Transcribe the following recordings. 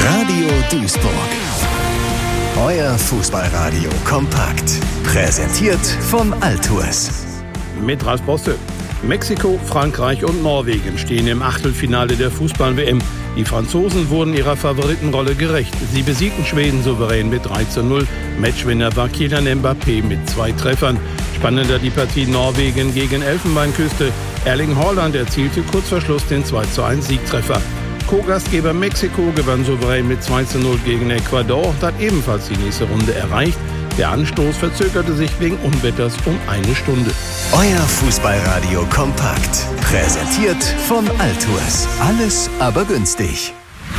Radio Duisburg. Euer Fußballradio kompakt. Präsentiert vom Altours. Mit Ralf Bosse. Mexiko, Frankreich und Norwegen stehen im Achtelfinale der Fußball-WM. Die Franzosen wurden ihrer Favoritenrolle gerecht. Sie besiegten Schweden souverän mit 3:0. Matchwinner war Kylian Mbappé mit 2 Treffern. Spannender die Partie Norwegen gegen Elfenbeinküste. Erling Haaland erzielte kurz vor Schluss den 2:1 Siegtreffer. Co-Gastgeber Mexiko gewann souverän mit 2:0 gegen Ecuador und hat ebenfalls die nächste Runde erreicht. Der Anstoß verzögerte sich wegen Unwetters um 1 Stunde. Euer Fußballradio kompakt. Präsentiert vom Altours. Alles aber günstig.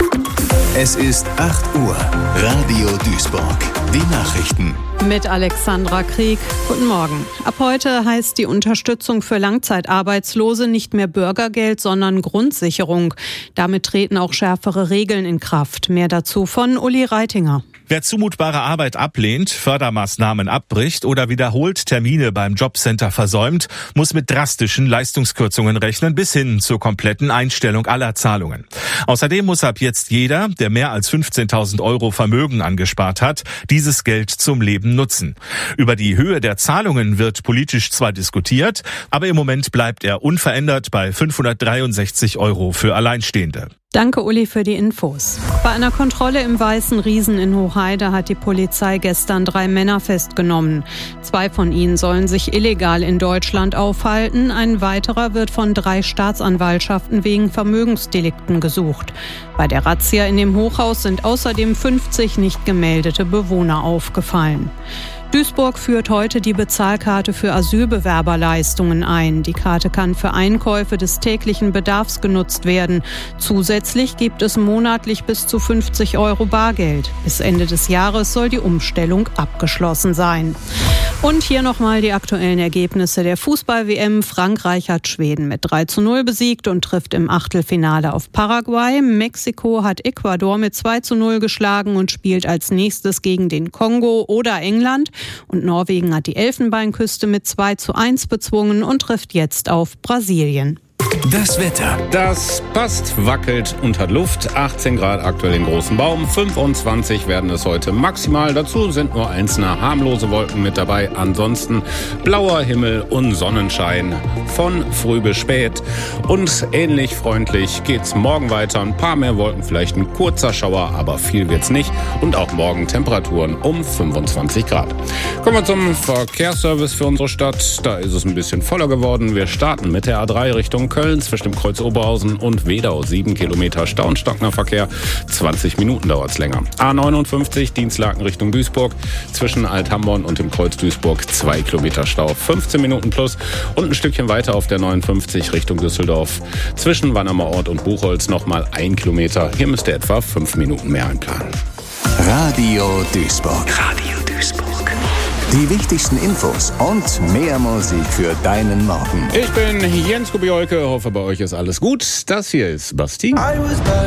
Es ist 8 Uhr. Radio Duisburg. Die Nachrichten. Mit Alexandra Krieg. Guten Morgen. Ab heute heißt die Unterstützung für Langzeitarbeitslose nicht mehr Bürgergeld, sondern Grundsicherung. Damit treten auch schärfere Regeln in Kraft. Mehr dazu von Uli Reitinger. Wer zumutbare Arbeit ablehnt, Fördermaßnahmen abbricht oder wiederholt Termine beim Jobcenter versäumt, muss mit drastischen Leistungskürzungen rechnen bis hin zur kompletten Einstellung aller Zahlungen. Außerdem muss ab jetzt jeder, der mehr als 15.000 € Vermögen angespart hat, dieses Geld zum Leben nutzen. Über die Höhe der Zahlungen wird politisch zwar diskutiert, aber im Moment bleibt er unverändert bei 563 € für Alleinstehende. Danke, Uli, für die Infos. Bei einer Kontrolle im Weißen Riesen in Hochheide hat die Polizei gestern 3 Männer festgenommen. 2 von ihnen sollen sich illegal in Deutschland aufhalten. Ein weiterer wird von 3 Staatsanwaltschaften wegen Vermögensdelikten gesucht. Bei der Razzia in dem Hochhaus sind außerdem 50 nicht gemeldete Bewohner aufgefallen. Duisburg führt heute die Bezahlkarte für Asylbewerberleistungen ein. Die Karte kann für Einkäufe des täglichen Bedarfs genutzt werden. Zusätzlich gibt es monatlich bis zu 50 € Bargeld. Bis Ende des Jahres soll die Umstellung abgeschlossen sein. Und hier nochmal die aktuellen Ergebnisse der Fußball-WM. Frankreich hat Schweden mit 3:0 besiegt und trifft im Achtelfinale auf Paraguay. Mexiko hat Ecuador mit 2:0 geschlagen und spielt als nächstes gegen den Kongo oder England. Und Norwegen hat die Elfenbeinküste mit 2:1 bezwungen und trifft jetzt auf Brasilien. Das Wetter. Das passt, wackelt und hat Luft. 18 Grad aktuell in Großen Baum, 25 werden es heute maximal. Dazu sind nur einzelne harmlose Wolken mit dabei. Ansonsten blauer Himmel und Sonnenschein von früh bis spät. Und ähnlich freundlich geht's morgen weiter. Ein paar mehr Wolken, vielleicht ein kurzer Schauer, aber viel wird's nicht. Und auch morgen Temperaturen um 25 Grad. Kommen wir zum Verkehrsservice für unsere Stadt. Da ist es ein bisschen voller geworden. Wir starten mit der A3 Richtung Köln zwischen dem Kreuz Oberhausen und Wedau. 7 Kilometer Stau und stockender Verkehr. 20 Minuten dauert es länger. A59 Dienstlaken Richtung Duisburg. Zwischen Althamborn und dem Kreuz Duisburg 2 Kilometer Stau. 15 Minuten plus. Und ein Stückchen weiter auf der 59 Richtung Düsseldorf. Zwischen Wannermerort und Buchholz nochmal 1 Kilometer. Hier müsst ihr etwa 5 Minuten mehr einplanen. Radio Duisburg. Radio Duisburg. Die wichtigsten Infos und mehr Musik für deinen Morgen. Ich bin Jens Kubiolke. Hoffe, bei euch ist alles gut. Das hier ist Basti.